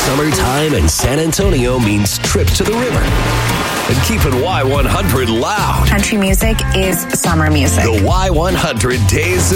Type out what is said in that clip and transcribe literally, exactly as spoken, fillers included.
Summertime in San Antonio means trip to the river. And keeping Y one hundred loud. Country music is summer music. The Y one hundred Days